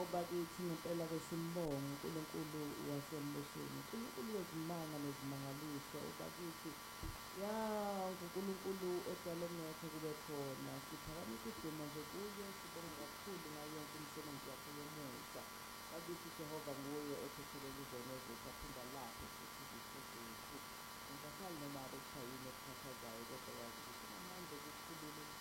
bakithi ngempela simbonge uNkulunkulu wasembusweni, uNkulunkulu wezimanga nezimangaliso. Bakithi ya nguNkulunkulu edala okungekho kube khona. Siphakamisa isidima nje kuye, sibonge kakhulu ngayo yonke imisebenzi yakhe yomusa. Bakithi Jehova nguye okhethele izona ezitha